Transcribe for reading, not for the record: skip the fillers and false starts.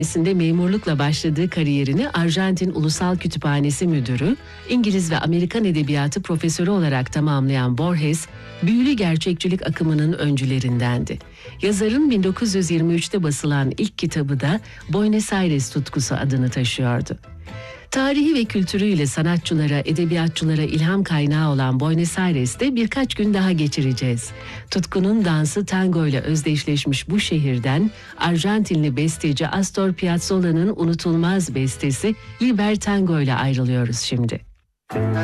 memurlukla başladığı kariyerini Arjantin Ulusal Kütüphanesi Müdürü, İngiliz ve Amerikan Edebiyatı profesörü olarak tamamlayan Borges, büyülü gerçekçilik akımının öncülerindendi. Yazarın 1923'te basılan ilk kitabı da Buenos Aires tutkusu adını taşıyordu. Tarihi ve kültürüyle sanatçılara, edebiyatçılara ilham kaynağı olan Buenos Aires'te birkaç gün daha geçireceğiz. Tutkunun dansı tango ile özdeşleşmiş bu şehirden Arjantinli besteci Astor Piazzolla'nın unutulmaz bestesi Liber Tango ile ayrılıyoruz şimdi.